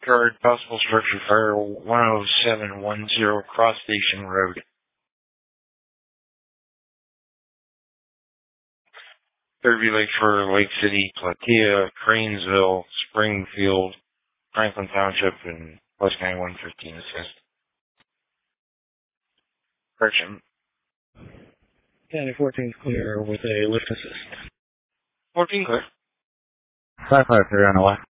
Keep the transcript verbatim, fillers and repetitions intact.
Guard, possible structure fire, one oh seven one zero, Cross Station Road. Derby Lakeshore, Lake City, Platea, Cranesville, Springfield, Franklin Township, and West County one fifteen assist. Correction. County fourteen is clear with a lift assist. fourteen clear. five five three on the left.